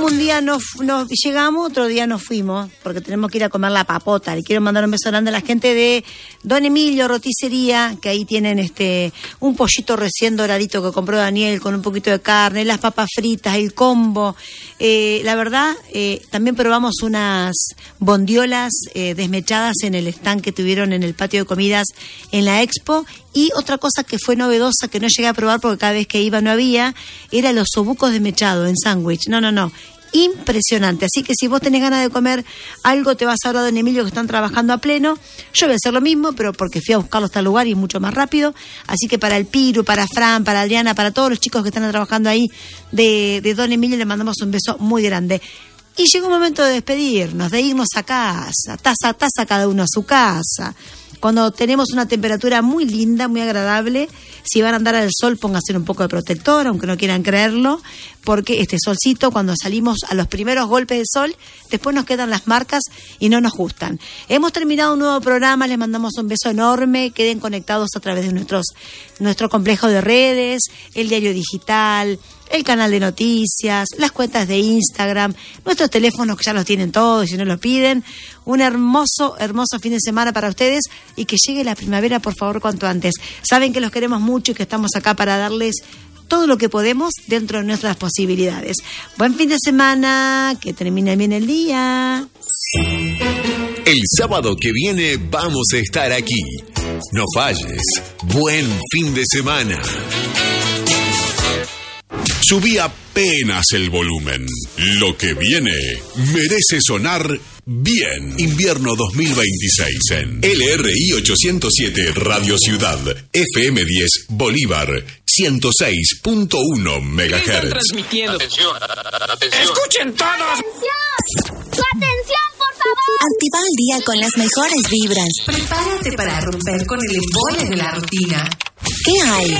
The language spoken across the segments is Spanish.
como un día nos llegamos, otro día nos fuimos, porque tenemos que ir a comer la papota. Le quiero mandar un beso grande a la gente de Don Emilio Roticería, que ahí tienen un pollito recién doradito que compró Daniel con un poquito de carne, las papas fritas, el combo. La verdad, también probamos unas bondiolas desmechadas en el stand que tuvieron en el patio de comidas en la Expo. Y otra cosa que fue novedosa, que no llegué a probar porque cada vez que iba no había, era los osobucos desmechados en sándwich. No. Impresionante. Así que si vos tenés ganas de comer algo, te vas ahora a Don Emilio, que están trabajando a pleno. Yo voy a hacer lo mismo, pero porque fui a buscarlo hasta el lugar y es mucho más rápido. Así que para el Piru, para Fran, para Adriana, para todos los chicos que están trabajando ahí de Don Emilio, les mandamos un beso muy grande. Y llegó un momento de despedirnos, de irnos a casa, taza a taza cada uno a su casa. Cuando tenemos una temperatura muy linda, muy agradable, si van a andar al sol, pónganse un poco de protector, aunque no quieran creerlo, porque este solcito, cuando salimos a los primeros golpes de sol, después nos quedan las marcas y no nos gustan. Hemos terminado un nuevo programa, les mandamos un beso enorme, queden conectados a través de nuestro complejo de redes, el diario digital, el canal de noticias, las cuentas de Instagram, nuestros teléfonos que ya los tienen todos y si no los piden. Un hermoso fin de semana para ustedes y que llegue la primavera, por favor, cuanto antes. Saben que los queremos mucho y que estamos acá para darles todo lo que podemos dentro de nuestras posibilidades. Buen fin de semana, que termine bien el día. El sábado que viene vamos a estar aquí. No falles. Buen fin de semana. Subí apenas el volumen. Lo que viene merece sonar bien. Invierno 2026 en LRI 807 Radio Ciudad, FM 10 Bolívar, 106.1 MHz. Están transmitiendo. Atención. ¡Escuchen todos! ¡Atención! ¡Su atención, por favor! Activa el día con las mejores vibras. Prepárate para romper con el embole de la rutina. ¿Qué hay?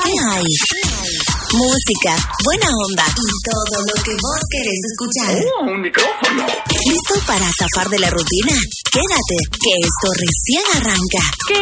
Música, buena onda y todo lo que vos querés escuchar. Un micrófono. ¿Listo para zafar de la rutina? Quédate, que esto recién arranca. ¿Qué?